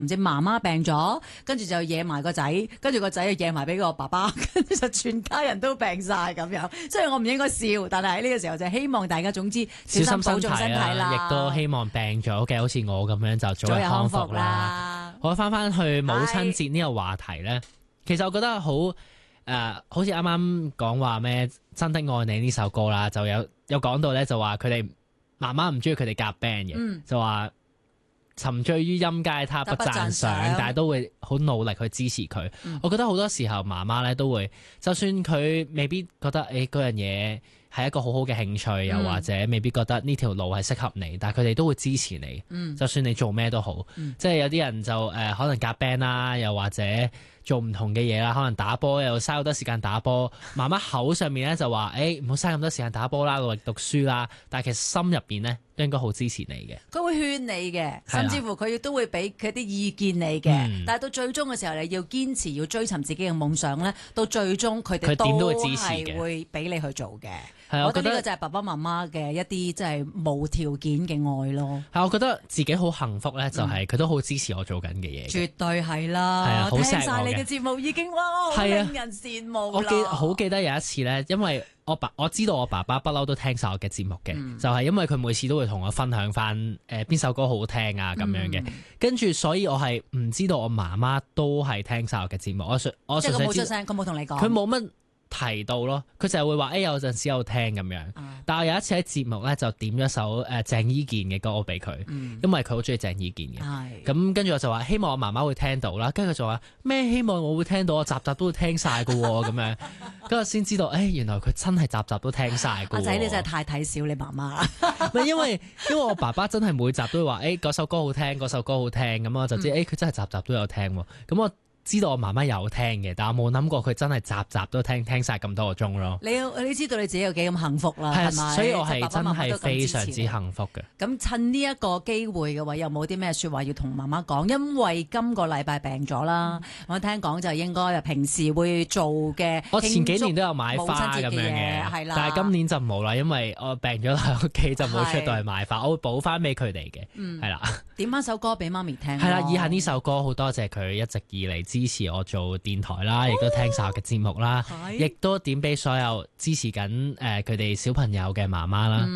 唔知媽媽病咗，跟住就惹埋個仔，跟住個仔又惹埋俾個爸爸，跟住就全家人都病晒咁樣。雖然我唔應該笑，但係喺呢個時候就希望大家總之小心保重身體啦， 亦都希望病咗嘅好似我咁樣就早日康復啦。我翻去母親節呢個話題咧，其實我覺得好好似啱啱講話咩真的愛你呢首歌啦，就有講到咧，就話佢哋媽媽唔中意佢哋夾 band 嘅，就話。沉醉於音階，他不讚賞，但係都會好努力去支持佢。我覺得好多時候媽媽咧都會，就算佢未必覺得嗰樣嘢係一個好好嘅興趣，又或者未必覺得呢條路係適合你，但係佢哋都會支持你。就算你做咩都好，即係有啲人就可能夾 band 啦，又或者做唔同嘅嘢啦，可能打波又嘥好多時間打波。媽媽口上面咧就話唔好嘥咁多時間打波啦，努力讀書啦，但係其實心入邊咧都應該好支持你嘅。 佢會勸你嘅，甚至乎佢亦都會俾佢啲意見你嘅。但係到最終嘅時候，你要堅持要追尋自己嘅夢想咧，到最終佢哋都會支持嘅，會俾你去做嘅。我覺得呢個就係爸爸媽媽嘅一啲即係無條件嘅愛咯。 係，我覺得自己好幸福咧，就係佢都好支持我做緊嘅嘢。 絕對係啦， 係啊，好聽晒你嘅節目已經哇，令人羨慕啦。 我好記得有一次咧，因為我知道我爸爸不嬲都聽晒我嘅節目嘅，就係因為佢每次都會同我分享翻邊首歌好聽啊咁樣嘅，跟住所以我係唔知道我媽媽都係聽晒我嘅節目。我即係佢冇出聲，佢冇同你講， 佢冇乜提到咯，佢就係會話有陣時有聽咁樣。但係我有一次喺節目咧就點咗首鄭伊健嘅歌俾佢，因為佢好中意鄭伊健嘅。咁跟住我就話希望我媽媽會聽到啦，跟住佢就話咩希望我會聽到，我集集都會聽晒噶咁樣。跟住先知道原來佢真係集集都聽晒噶。 阿仔你真係太睇小你媽媽啦。 唔係因為我爸爸真係每集都會話嗰首歌好聽，嗰首歌好聽，咁我就知佢真係集集都有聽。咁我知道我媽媽有聽嘅，但我冇諗過佢真係集集都聽晒咁多個鐘咯。 你知道你自己有幾咁幸福啦，係咪？ 所以我係真係非常之幸福嘅。 咁趁呢一個機會嘅話，有冇啲咩說話要同媽媽講？因為今個禮拜病咗啦，我聽講就應該平時會做嘅。 我前幾年都有買花咁樣嘅，係啦，但係今年就冇啦，因為我病咗喺屋企就冇出到去買花，我會補翻俾佢哋嘅，係啦。點翻首歌俾媽咪聽。 係啦，以下呢首歌好多謝佢一直以嚟支持我做電台啦，亦都聽晒我嘅節目啦，亦都點俾所有支持緊佢哋小朋友嘅媽媽啦。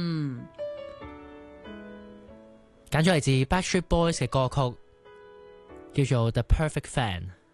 揀咗嚟自 Backstreet Boys 嘅歌曲，叫做《The Perfect Fan》。